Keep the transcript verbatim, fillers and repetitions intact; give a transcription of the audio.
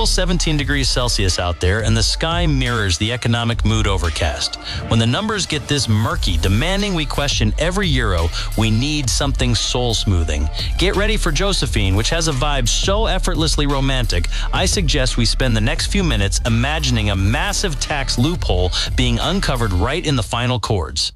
still seventeen degrees Celsius out there, and the sky mirrors the economic mood overcast. When the numbers get this murky, demanding we question every euro, we need something soul-smoothing. Get ready for Josephine, which has a vibe so effortlessly romantic, I suggest we spend the next few minutes imagining a massive tax loophole being uncovered right in the final chords.